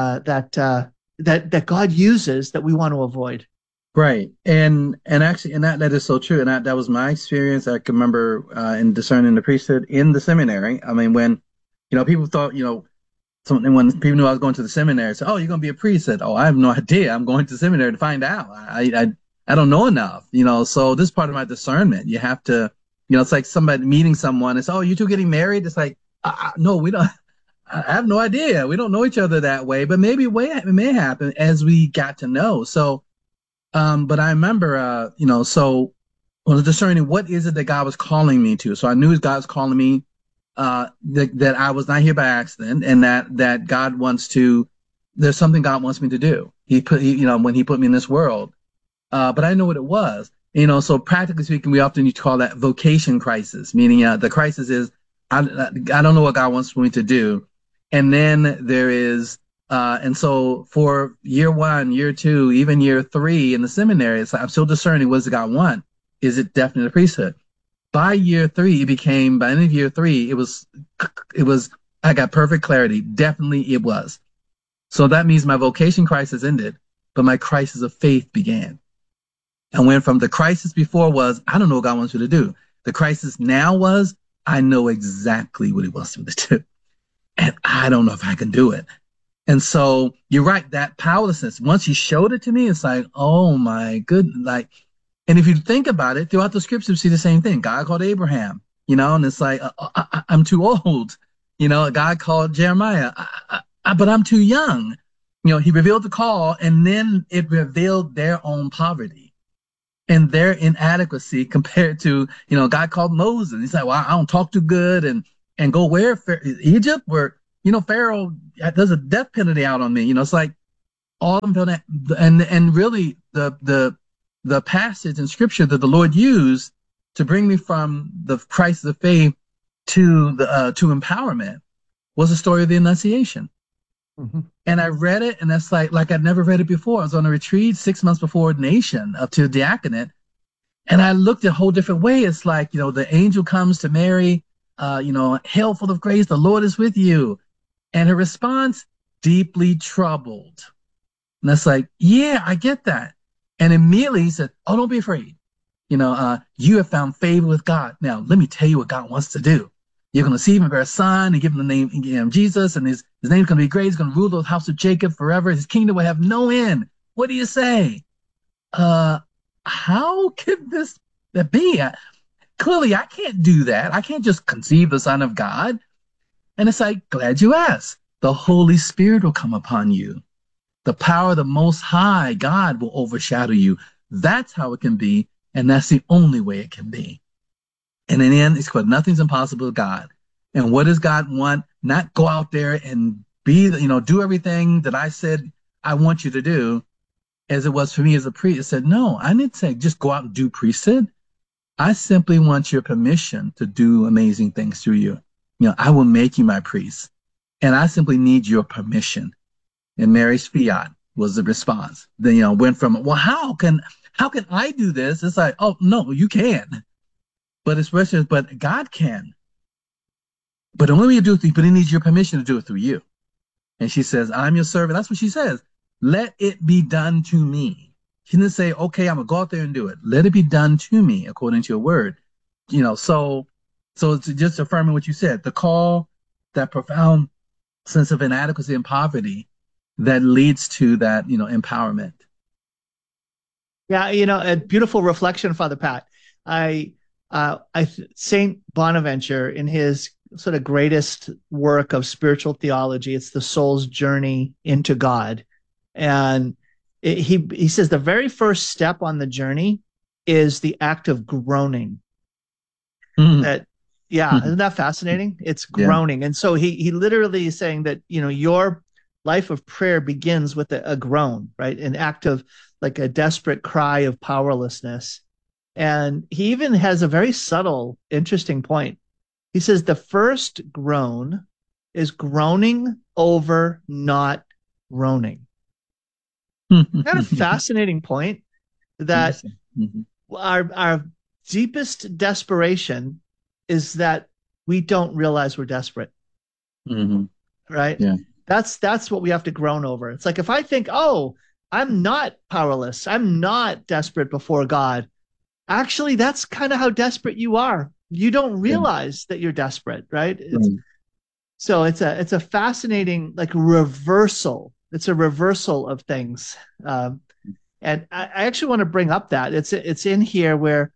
Speaker 11: that God uses that we want to avoid.
Speaker 15: Right. And actually, and that is so true. And that was my experience. I can remember in discerning the priesthood in the seminary. I mean, when, people thought, when people knew I was going to the seminary, said, oh, you're going to be a priest. I said, oh, I have no idea. I'm going to seminary to find out. I don't know enough, so this is part of my discernment. You have to, it's like somebody meeting someone and say, oh, you two getting married? It's like, no, we don't. I have no idea. We don't know each other that way, but maybe it may happen as we got to know. So, but I remember, so I was discerning what is it that God was calling me to. So I knew God was calling me, that I was not here by accident, and that God there's something God wants me to do. When he put me in this world, but I didn't know what it was. So practically speaking, we often call that vocation crisis, meaning the crisis is, I don't know what God wants me to do. And then there is, and so for year 1, year 2, even year 3 in the seminary, it's like, I'm still discerning, what does God want? Is it definitely the priesthood? By year 3, by the end of year 3, it was, I got perfect clarity. Definitely it was. So that means my vocation crisis ended, but my crisis of faith began. And went from the crisis before was, I don't know what God wants me to do. The crisis now was, I know exactly what he wants me to do. And I don't know if I can do it. And so you're right, that powerlessness, once he showed it to me, it's like, oh my goodness. And if you think about it, throughout the scriptures, you see the same thing. God called Abraham, and it's like, I'm too old. God called Jeremiah, but I'm too young. he revealed the call, and then it revealed their own poverty and their inadequacy compared to, God called Moses. He's like, well, I don't talk too good and go where? Egypt, where, Pharaoh does a death penalty out on me. It's like all of them, and really the passage in scripture that the Lord used to bring me from the crisis of faith to empowerment was the story of the Annunciation. Mm-hmm. And I read it, and that's like I'd never read it before. I was on a retreat 6 months before ordination up to diaconate, and I looked at a whole different way. It's like, the angel comes to Mary, hail full of grace, the Lord is with you. And her response, deeply troubled. And that's like, yeah, I get that. And immediately he said, oh, don't be afraid. You have found favor with God. Now, let me tell you what God wants to do. You're going to see him and bear a son and give him the name Jesus, and his name's going to be great. He's going to rule the house of Jacob forever. His kingdom will have no end. What do you say? How could this be? Clearly, I can't do that. I can't just conceive the Son of God. And it's like, glad you asked. The Holy Spirit will come upon you. The power of the Most High God will overshadow you. That's how it can be, and that's the only way it can be. And in the end, it's called nothing's impossible with God. And what does God want? Not go out there and do everything that I said I want you to do, as it was for me as a priest. It said, no, I didn't say just go out and do priesthood. I simply want your permission to do amazing things through you. I will make you my priest. And I simply need your permission. And Mary's fiat was the response. Then, went from, well, how can I do this? It's like, oh, no, you can. But God can. But the only way you do it, but he needs your permission to do it through you. And she says, I'm your servant. That's what she says. Let it be done to me. She didn't say, okay, I'm going to go out there and do it. Let it be done to me according to your word. So it's just affirming what you said, the call, that profound sense of inadequacy and poverty that leads to that, empowerment.
Speaker 11: Yeah, a beautiful reflection, Father Pat. Saint Bonaventure, in his sort of greatest work of spiritual theology, it's the soul's journey into God, and he says the very first step on the journey is the act of groaning. Mm. Isn't that fascinating? It's groaning, and so he literally is saying that your life of prayer begins with a groan, right? An act of like a desperate cry of powerlessness. And he even has a very subtle, interesting point. He says the first groan is groaning over not groaning. Kind of fascinating point that our deepest desperation is that we don't realize we're desperate. Mm-hmm. Right? Yeah. That's what we have to groan over. It's like if I think, oh, I'm not powerless, I'm not desperate before God. Actually, that's kind of how desperate you are. You don't realize that you're desperate, right? So it's a fascinating reversal. It's a reversal of things, and I actually want to bring up that it's in here where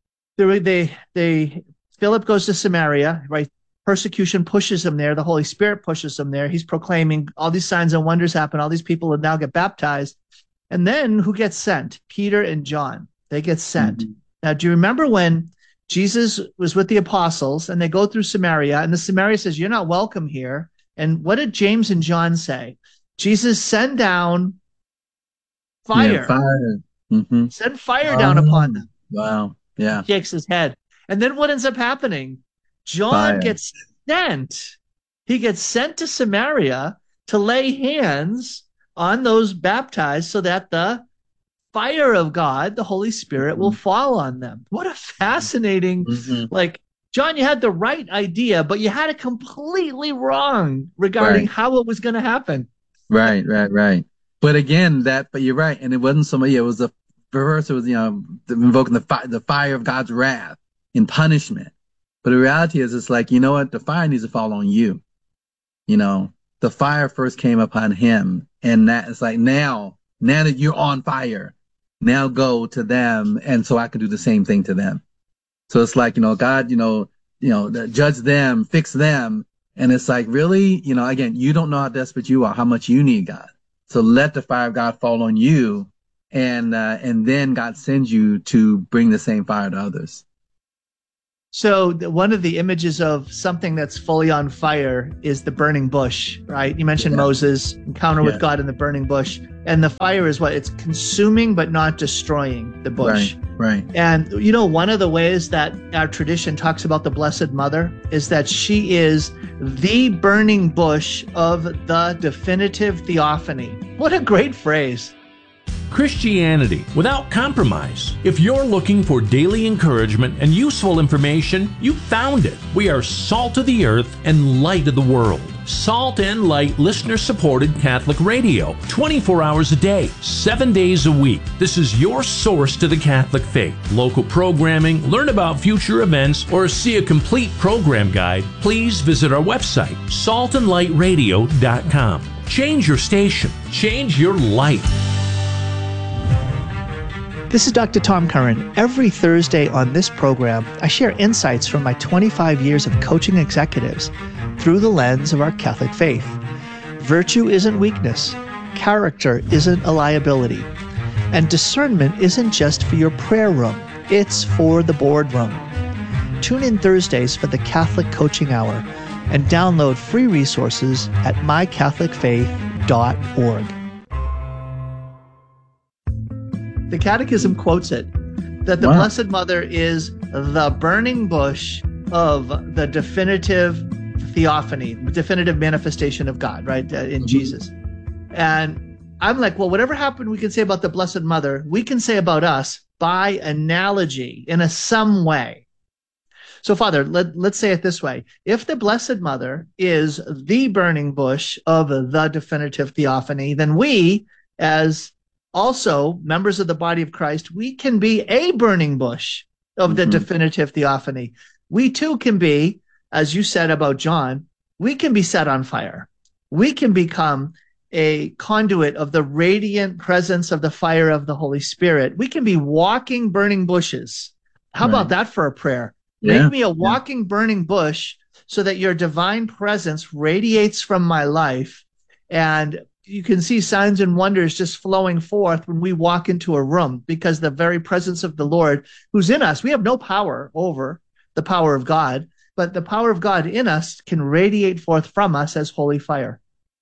Speaker 11: Philip goes to Samaria, right? Persecution pushes him there. The Holy Spirit pushes him there. He's proclaiming all these signs and wonders happen. All these people will now get baptized, and then who gets sent? Peter and John. They get sent. Mm-hmm. Now, do you remember when Jesus was with the apostles and they go through Samaria and the Samaria says, you're not welcome here. And what did James and John say? Jesus, send down fire.
Speaker 15: Yeah, fire. Mm-hmm.
Speaker 11: Send fire down upon them.
Speaker 15: Wow. Yeah.
Speaker 11: He shakes his head. And then what ends up happening? John gets sent. He gets sent to Samaria to lay hands on those baptized so that the fire of God, the Holy Spirit, will fall on them. What a fascinating, John, you had the right idea, but you had it completely wrong regarding how it was going to happen.
Speaker 15: Right. But again, but you're right. And it wasn't somebody, it was the reverse. It was, invoking the fire of God's wrath in punishment. But the reality is, it's like, you know what? The fire needs to fall on you. The fire first came upon him. And that it's like, now that you're on fire, now go to them, and so I can do the same thing to them. So it's like, God, judge them, fix them. And it's like, really, again, you don't know how desperate you are, how much you need God. So let the fire of God fall on you, and then God sends you to bring the same fire to others.
Speaker 11: So one of the images of something that's fully on fire is the burning bush, right? You mentioned Moses' encounter with God in the burning bush. And the fire is what? It's consuming but not destroying the bush.
Speaker 15: Right.
Speaker 11: And, you know, one of the ways that our tradition talks about the Blessed Mother is that she is the burning bush of the definitive theophany. What a great phrase.
Speaker 8: Christianity without compromise. If you're looking for daily encouragement and useful information, you found it. We are salt of the earth and light of the world. Salt and Light listener-supported Catholic radio, 24 hours a day, 7 days a week. This is your source to the Catholic faith. Local programming, learn about future events, or see a complete program guide, please visit our website, saltandlightradio.com. Change your station. Change your life.
Speaker 11: This is Dr. Tom Curran. Every Thursday on this program, I share insights from my 25 years of coaching executives through the lens of our Catholic faith. Virtue isn't weakness. Character isn't a liability. And discernment isn't just for your prayer room. It's for the boardroom. Tune in Thursdays for the Catholic Coaching Hour and download free resources at mycatholicfaith.org. The Catechism quotes it, that the Blessed Mother is the burning bush of the definitive theophany, definitive manifestation of God, right, in Jesus. And I'm like, well, whatever happened we can say about the Blessed Mother, we can say about us by analogy in some way. So, Father, let's say it this way. If the Blessed Mother is the burning bush of the definitive theophany, then we, as also members of the body of Christ, we can be a burning bush of the definitive theophany. We too can be, as you said about John, we can be set on fire. We can become a conduit of the radiant presence of the fire of the Holy Spirit. We can be walking burning bushes. How about that for a prayer? Make me a walking burning bush so that your divine presence radiates from my life, and you can see signs and wonders just flowing forth when we walk into a room, because the very presence of the Lord who's in us, we have no power over the power of God, but the power of God in us can radiate forth from us as holy fire.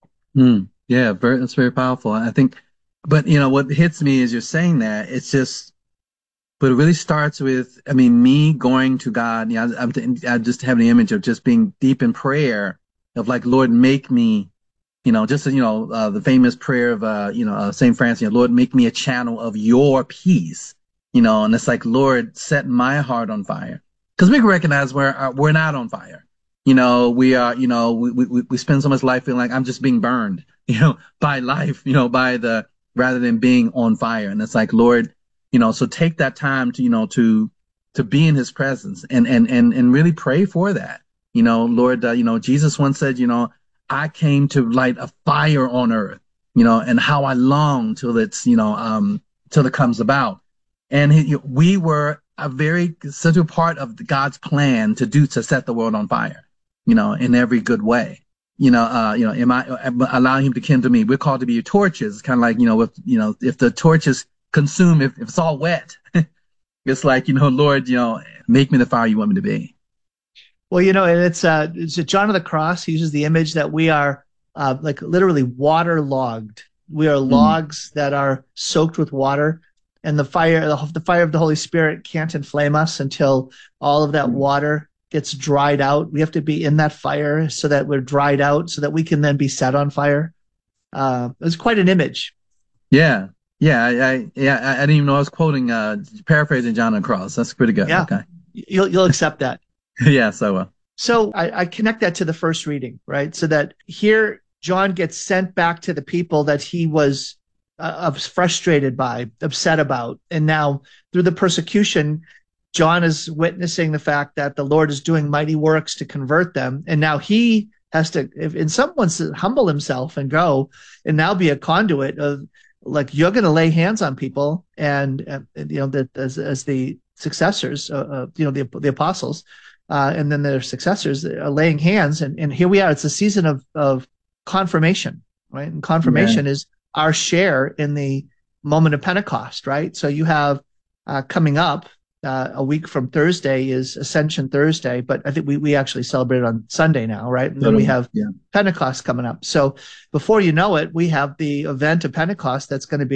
Speaker 15: Yeah, that's very powerful. I think, but you know, what hits me is you're saying that it's just, but it really starts with, I mean, me going to God. You know, I just have the image of just being deep in prayer of like, Lord, make me, you know, just, you know, the famous prayer of, St. Francis, Lord, make me a channel of your peace, you know, and it's like, Lord, set my heart on fire. Because we can recognize we're not on fire. You know, we are, you know, we spend so much life feeling like I'm just being burned, you know, by life, you know, rather than being on fire. And it's like, Lord, you know, so take that time to, you know, to be in his presence and really pray for that. You know, Lord, you know, Jesus once said, you know, I came to light a fire on earth, you know, and how I long till it's, you know, till it comes about. And we were a very central part of God's plan to set the world on fire, you know, in every good way. You know, am I allowing him to kindle me? We're called to be torches. It's kind of like, you know, if the torches consume, if it's all wet, it's like, you know, Lord, you know, make me the fire you want me to be.
Speaker 11: Well, you know, and it's John of the Cross. He uses the image that we are like literally waterlogged. We are logs that are soaked with water, and the fire of the Holy Spirit can't inflame us until all of that water gets dried out. We have to be in that fire so that we're dried out, so that we can then be set on fire. It's quite an image.
Speaker 15: Yeah. I didn't even know I was quoting, paraphrasing John of the Cross. That's pretty good.
Speaker 11: Yeah.
Speaker 15: Okay.
Speaker 11: You'll accept that.
Speaker 15: Yeah, so
Speaker 11: So I connect that to the first reading, right? So that here John gets sent back to the people that he was frustrated by, upset about. And now through the persecution, John is witnessing the fact that the Lord is doing mighty works to convert them. And now he has to, in some ways, humble himself and go and now be a conduit of, like, you're going to lay hands on people, and you know, that as the successors, you know, the apostles, and then their successors are laying hands, and here we are. It's a season of confirmation, right? And confirmation is our share in the moment of Pentecost, right? So you have coming up a week from Thursday is Ascension Thursday, but I think we actually celebrate it on Sunday now, right? And then we have Pentecost coming up. So before you know it, we have the event of Pentecost that's going to be